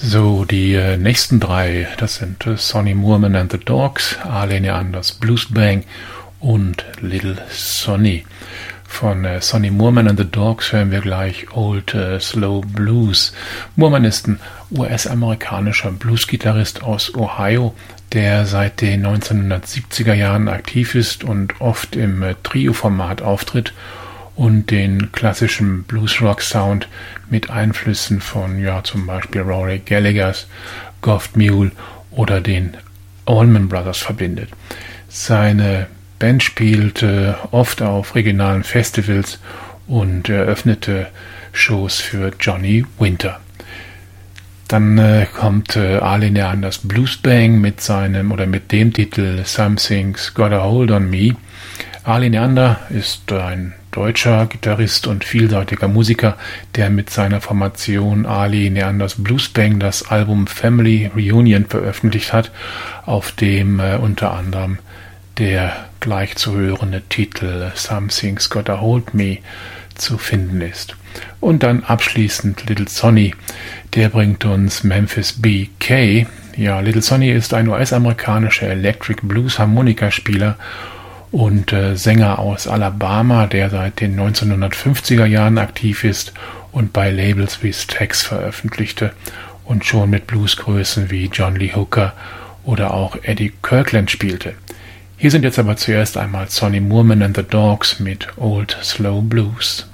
So, die nächsten drei, das sind Sonny Moorman and the Dogs, Arlene Anders Blues Bang und Little Sonny. Von Sonny Moorman and the Dogs hören wir gleich Old Slow Blues. Moorman ist ein US-amerikanischer Bluesgitarrist aus Ohio, der seit den 1970er Jahren aktiv ist und oft im Trio-Format auftritt und den klassischen Bluesrock-Sound mit Einflüssen von zum Beispiel Rory Gallagher's Goffed Mule oder den Allman Brothers verbindet. Seine Band spielt oft auf regionalen Festivals und eröffnete Shows für Johnny Winter. Dann kommt Arlene Anders Blues Bang mit dem Titel Something's Got a Hold on Me. Arlene Ander ist ein deutscher Gitarrist und vielseitiger Musiker, der mit seiner Formation Arlene Anders Blues Bang das Album Family Reunion veröffentlicht hat, auf dem unter anderem der gleich zu hörende Titel Something's Got a Hold Me zu finden ist. Und dann abschließend Little Sonny, der bringt uns Memphis B.K. Ja, Little Sonny ist ein US-amerikanischer Electric Blues Harmonikaspieler und Sänger aus Alabama, der seit den 1950er Jahren aktiv ist und bei Labels wie Stax veröffentlichte und schon mit Bluesgrößen wie John Lee Hooker oder auch Eddie Kirkland spielte. Hier sind jetzt aber zuerst einmal Sonny Moorman and the Dogs mit Old Slow Blues.